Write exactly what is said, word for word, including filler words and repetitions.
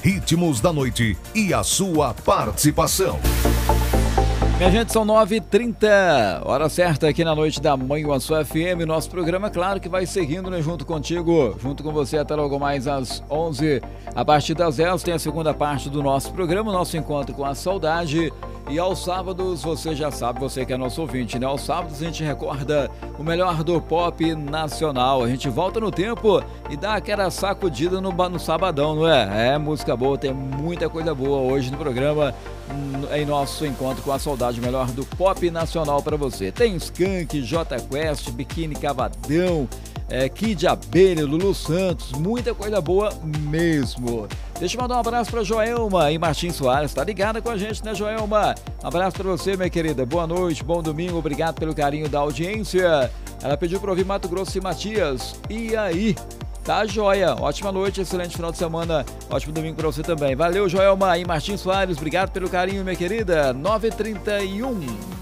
ritmos da noite e a sua participação. Minha gente, são nove e trinta, hora certa aqui na noite da Manhã Sua F M. Nosso programa, claro que vai seguindo, né, junto contigo, junto com você até logo mais às onze. A partir das dez tem a segunda parte do nosso programa, nosso encontro com a saudade. E aos sábados, você já sabe, você que é nosso ouvinte, né? Aos sábados a gente recorda o melhor do pop nacional. A gente volta no tempo e dá aquela sacudida no, no sabadão, não é? É música boa, tem muita coisa boa hoje no programa, em nosso encontro com a saudade, o melhor do pop nacional para você. Tem Skank, J Quest, Biquíni Cavadão, é, Kid Abelha, Lulu Santos, muita coisa boa mesmo. Deixa eu mandar um abraço para Joelma e Martins Soares, tá ligada com a gente, né, Joelma? Um abraço para você, minha querida, boa noite, bom domingo, obrigado pelo carinho da audiência. Ela pediu para ouvir Mato Grosso e Matias, e aí? Tá joia, ótima noite, excelente final de semana, ótimo domingo para você também. Valeu, Joelma e Martins Soares, obrigado pelo carinho, minha querida. nove e trinta e um.